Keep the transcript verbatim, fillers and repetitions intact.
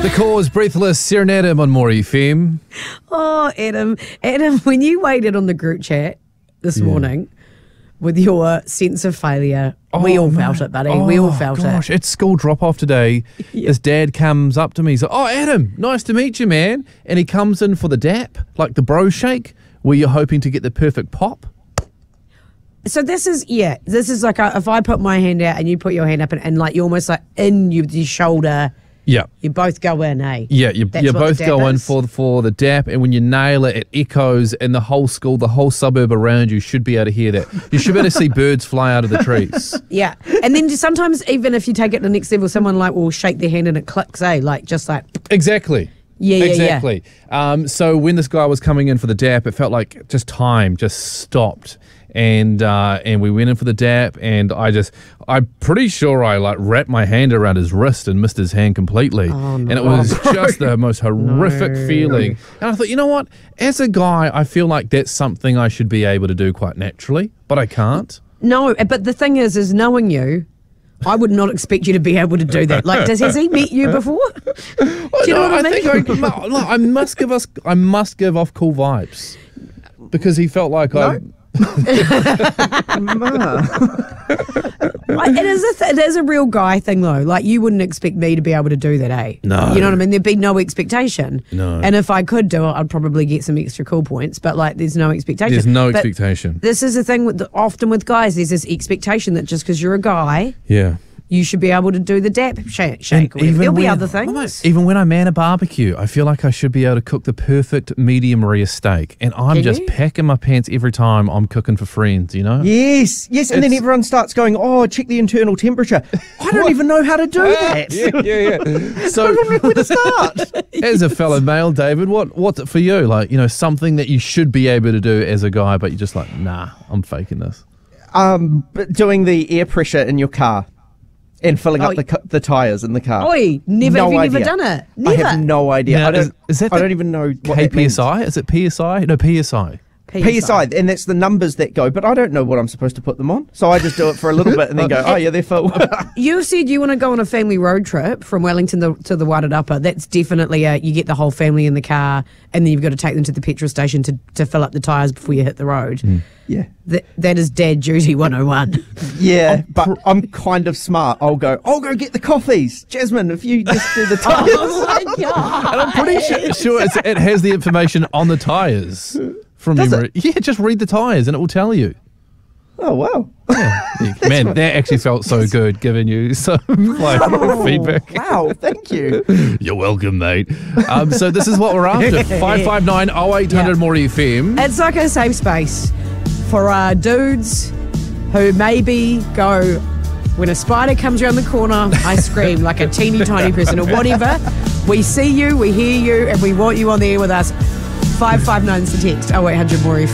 The Cause, Breathless, Sarah and Adam on More F M. Oh, Adam. Adam, when you waited on the group chat this Yeah. morning with your sense of failure, Oh, we all man. felt it, buddy. Oh, we all felt gosh. it. It's school drop-off today. Yeah. His dad comes up to me. He's like, oh, Adam, nice to meet you, man. And he comes in for the dap, like the bro shake, where you're hoping to get the perfect pop. So this is, yeah, this is like a, if I put my hand out and you put your hand up and, and like you're almost like in your, your shoulder, Yeah. you both go in, eh? Yeah, you, That's you what the both dap go in is? for, for the dap, and when you nail it, it echoes, and the whole school, the whole suburb around you should be able to hear that. You should be able to see birds fly out of the trees. Yeah. And then just sometimes even if you take it to the next level, someone like will shake their hand and it clicks, eh? Like just like, Exactly. Yeah, yeah, yeah. exactly. Um, so when this guy was coming in for the dap, it felt like just time just stopped, and uh, and we went in for the dap, and I just, I'm pretty sure I like wrapped my hand around his wrist and missed his hand completely, Oh, no. and it was just the most horrific No. feeling. And I thought, you know what? As a guy, I feel like that's something I should be able to do quite naturally, but I can't. no, but the thing is, is knowing you, I would not expect you to be able to do that. Like, does has he met you before? Do you know No, what I, mean? think I, no, look, I must give us, I must give off cool vibes, because he felt like I. Like, it is a th- it is a real guy thing though. Like you wouldn't expect me to be able to do that, eh? No. You know what I mean? There'd be no expectation. No. And if I could do it, I'd probably get some extra cool points. But like, there's no expectation. There's no But expectation. This is the thing with the, often with guys. There's this expectation that just because you're a guy, Yeah. you should be able to do the dap shake. shake or whatever. There'll be when- other things. Even when I man a barbecue, I feel like I should be able to cook the perfect medium rare steak, and I'm Can just you? packing my pants every time I'm cooking for friends. You know? Yes, yes, and then It's- everyone starts going, oh, check the internal temperature. I don't even know how to do that. yeah, yeah, yeah. So, I don't know where to start. as a fellow male, David, what what's it for you? Like, you know, something that you should be able to do as a guy, but you're just like, nah, I'm faking this. um, but doing the air pressure in your car and filling Oh, up the cu- the tires in the car. Oi, never, No have you never idea. done it? I Never. have no idea. Now, I don't. is- is that I the don't even know what that means. K P S I? Is it P S I? No, P S I. P S I, and that's the numbers that go, but I don't know what I'm supposed to put them on. So I just do it for a little bit and then go, oh yeah, they're full. You said you want to go on a family road trip from Wellington to, to the Wairarapa. That's definitely a, you get the whole family in the car and then you've got to take them to the petrol station to, to fill up the tyres before you hit the road. yeah. That, that is dad duty one oh one. Yeah, but I'm kind of smart. I'll go, I'll go get the coffees. Jasmine, if you just do the tires. Oh my God. And I'm pretty sure, sure it's, it has the information on the tyres from Does memory. Yeah, just read the tyres and it will tell you. Oh, wow. Yeah, man, that actually felt so good giving you some like feedback. Wow, thank you. You're welcome, mate. Um, so this is what we're after. five five nine oh eight hundred Yeah. more F M. It's like a safe space for uh, dudes who maybe go, when a spider comes around the corner, I scream like a teeny tiny person or whatever. We see you, we hear you, and we want you on the air with us. five five nine is the text, oh eight hundred more F M.